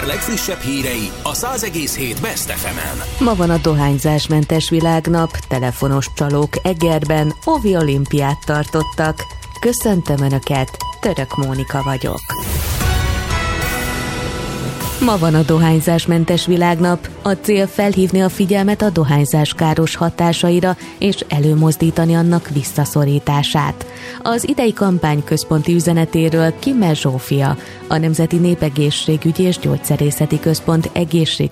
legfrissebb hírei a 100,7 Best FM-en. Ma van a dohányzásmentes világnap, telefonos csalók Egerben Ovi olimpiát tartottak. Köszöntöm Önöket, Török Mónika vagyok. Ma van a dohányzásmentes világnap. A cél felhívni a figyelmet a dohányzás káros hatásaira és előmozdítani annak visszaszorítását. Az idei kampány központi üzenetéről Kimmel Zsófia, a Nemzeti Népegészségügyi és Gyógyszerészeti Központ